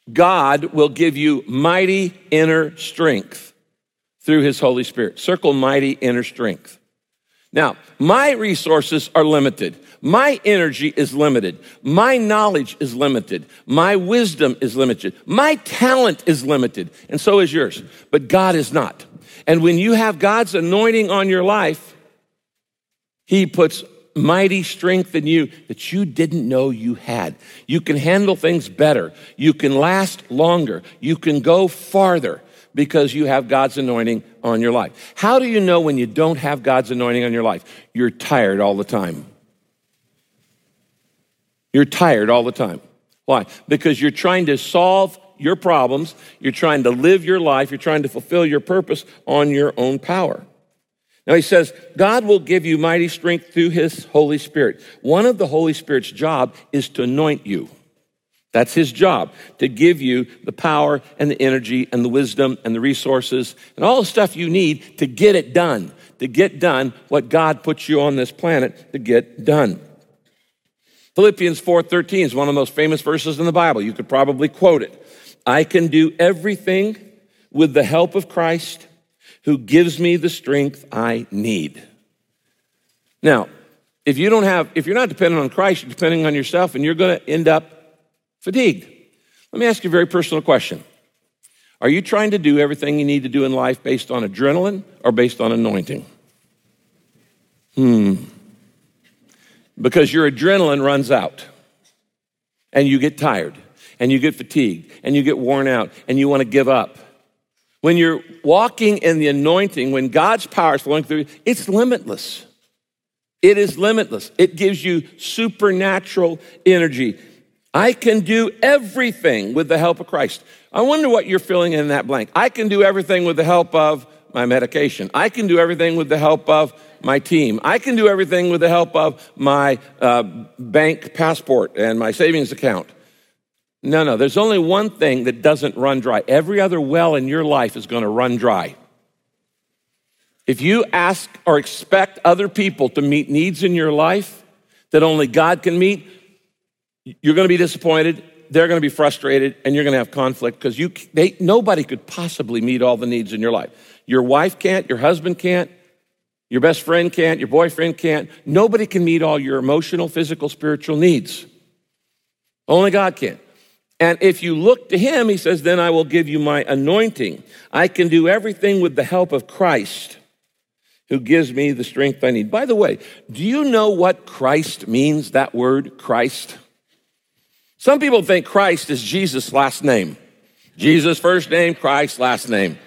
God will give you mighty inner strength through his Holy Spirit. Circle mighty inner strength. Now, my resources are limited. My energy is limited. My knowledge is limited. My wisdom is limited. My talent is limited, and so is yours. But God is not. And when you have God's anointing on your life, he puts mighty strength in you that you didn't know you had. You can handle things better. You can last longer. You can go farther because you have God's anointing on your life. How do you know when you don't have God's anointing on your life? You're tired all the time. You're tired all the time. Why? Because you're trying to solve your problems. You're trying to live your life. You're trying to fulfill your purpose on your own power. Now he says, God will give you mighty strength through his Holy Spirit. One of the Holy Spirit's job is to anoint you. That's his job, to give you the power and the energy and the wisdom and the resources and all the stuff you need to get it done, what God puts you on this planet to get done. Philippians 4:13 is one of the most famous verses in the Bible. You could probably quote it. I can do everything with the help of Christ who gives me the strength I need. Now, if you're not dependent on Christ, you're depending on yourself, and you're going to end up fatigued. Let me ask you a very personal question. Are you trying to do everything you need to do in life based on adrenaline or based on anointing? Because your adrenaline runs out, and you get tired, and you get fatigued, and you get worn out, and you want to give up. When you're walking in the anointing, when God's power is flowing through you, it's limitless. It is limitless. It gives you supernatural energy. I can do everything with the help of Christ. I wonder what you're filling in that blank. I can do everything with the help of my medication. I can do everything with the help of my team. I can do everything with the help of my bank passport and my savings account. No, there's only one thing that doesn't run dry. Every other well in your life is going to run dry. If you ask or expect other people to meet needs in your life that only God can meet, you're going to be disappointed, they're going to be frustrated, and you're going to have conflict because nobody could possibly meet all the needs in your life. Your wife can't, your husband can't, your best friend can't, your boyfriend can't. Nobody can meet all your emotional, physical, spiritual needs. Only God can. And if you look to him, he says, then I will give you my anointing. I can do everything with the help of Christ who gives me the strength I need. By the way, do you know what Christ means, that word, Christ? Some people think Christ is Jesus' last name. Jesus' first name, Christ, last name.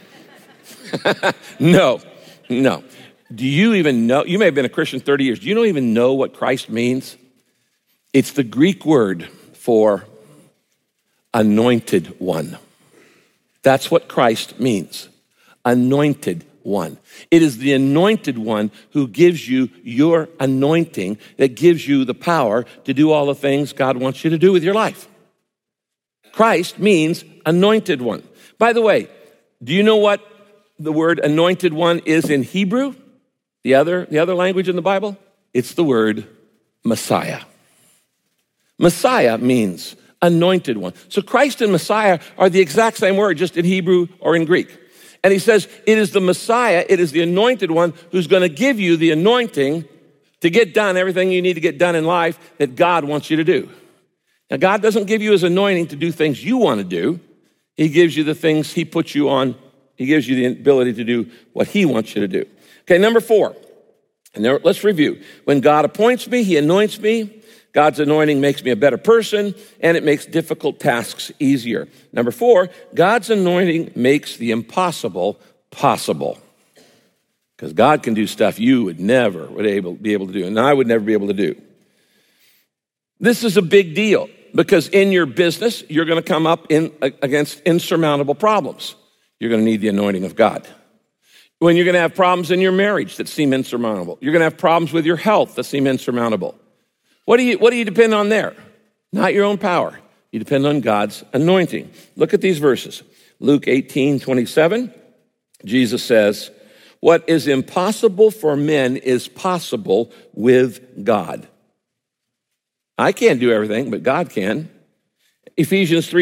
No. Do you even know? You may have been a Christian 30 years. Do you even know what Christ means? It's the Greek word for anointed one. That's what Christ means. Anointed one. It is the anointed one who gives you your anointing, that gives you the power to do all the things God wants you to do with your life. Christ means anointed one. By the way, do you know what the word anointed one is in Hebrew? The other language in the Bible? It's the word Messiah. Messiah means anointed one. So Christ and Messiah are the exact same word, just in Hebrew or in Greek. And he says, it is the Messiah, it is the anointed one who's going to give you the anointing to get done everything you need to get done in life that God wants you to do. Now, God doesn't give you his anointing to do things you want to do. He gives you the things he puts you on. He gives you the ability to do what he wants you to do. Okay, number 4. And now let's review. When God appoints me, he anoints me. God's anointing makes me a better person, and it makes difficult tasks easier. Number 4, God's anointing makes the impossible possible. Because God can do stuff you would never be able to do, and I would never be able to do. This is a big deal, because in your business, you're going to come up against insurmountable problems. You're going to need the anointing of God. When you're going to have problems in your marriage that seem insurmountable, you're going to have problems with your health that seem insurmountable. What do you depend on there? Not your own power. You depend on God's anointing. Look at these verses. Luke 18:27, Jesus says, what is impossible for men is possible with God. I can't do everything, but God can. Ephesians 3